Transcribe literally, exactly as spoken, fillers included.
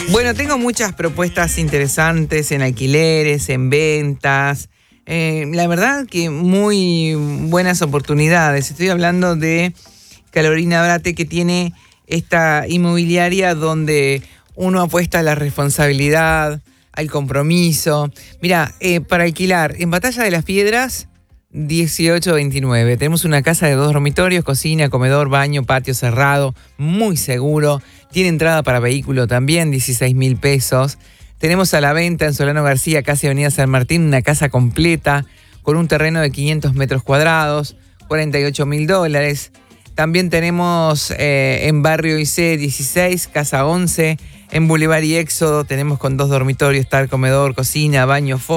Bueno, tengo muchas propuestas interesantes en alquileres, en ventas. Eh, la verdad que muy buenas oportunidades. Estoy hablando de Carolina Brate, que tiene esta inmobiliaria donde uno apuesta a la responsabilidad, al compromiso. Mira, eh, para alquilar en Batalla de las Piedras, dieciocho veintinueve. Tenemos una casa de dos dormitorios, cocina, comedor, baño, patio cerrado, muy seguro. Tiene entrada para vehículo también, dieciséis mil pesos. Tenemos a la venta en Solano García, casi Avenida San Martín, una casa completa con un terreno de quinientos metros cuadrados, cuarenta y ocho mil dólares. También tenemos eh, en Barrio I C dieciséis, casa once. En Boulevard y Éxodo tenemos con dos dormitorios, tal comedor, cocina, baño,